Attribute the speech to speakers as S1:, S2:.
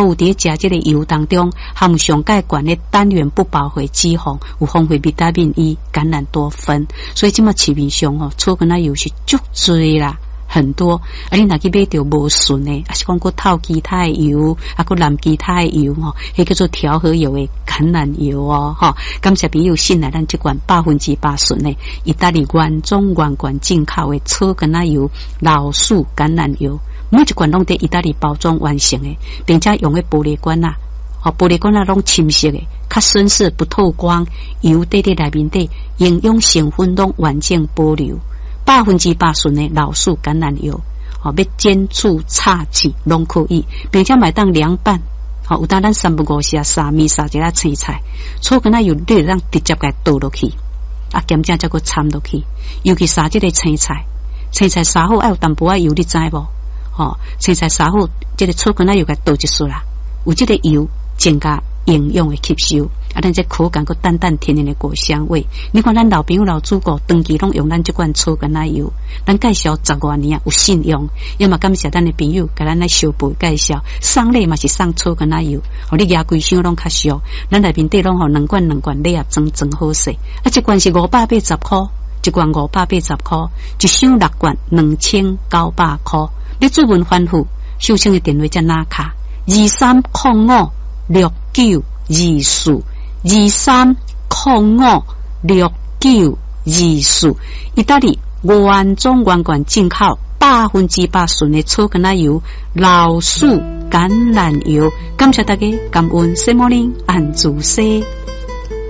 S1: 有伫食这个油当中含上介悬的单元不饱和脂肪，有丰富维他命 E、橄榄多酚，所以即马市面上吼草根仔油是足多啦。很多，啊！你若去买着无纯的，啊是讲过透其他的油，啊过蓝其他的油吼，迄叫做调和油的橄榄油哦，吼！感谢朋友信赖咱这款8%纯的意大利原装原罐进口的草根仔油、老树橄榄油，每一罐拢在意大利包装完成的，并且用的玻璃罐啊，哦，玻璃罐啊拢深色的，较深色不透光，油在内面底，营养成分拢完整保留。8%纯的老树橄榄油，哦，要煎煮炒煮拢可以，并且买当凉拌，哦，有当咱3不5时啊，沙米沙一下青菜，草根仔油你让直接给倒落去，啊，咸正再个掺落去，尤其沙这个青菜沙好爱有淡薄仔油，你知无？哦，青菜沙好，这个草根仔油给倒一撮啦，有这个油增加营养的吸收，啊，咱这口感个淡淡甜甜的果香味。你看咱老朋友老祖国长期拢用咱这款草根仔油，咱介绍10多年啊有信用，也嘛感谢咱的朋友给咱来小辈介绍，送礼嘛是送草根仔油，互你牙规箱拢较俗，咱内面底拢互2罐礼盒装好势，啊，一罐是580块，一罐580块，一箱6罐2900块。你注文反复，收信的电话才拿卡23056924，23056924，意大利原装原罐进口8%纯的草根仔油、老树橄榄油。感谢大家，感恩 Good morning 安主西。